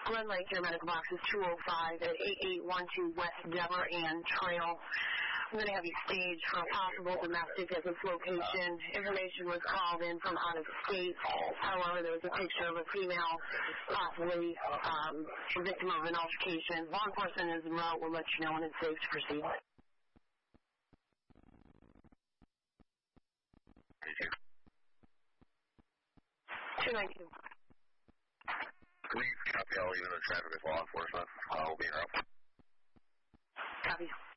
Glen Lake, your medical box is 205 at 8812 West Deborah Ann Trail. I'm going to have you staged for a possible domestic at this location. Information was called in from out of state. However, there was a picture of a female, possibly a victim of an altercation. Law enforcement is en route. We'll let you know when it's safe to proceed. Thank you. 292. Please copy all unit of traffic with law enforcement. We'll be in route. Copy.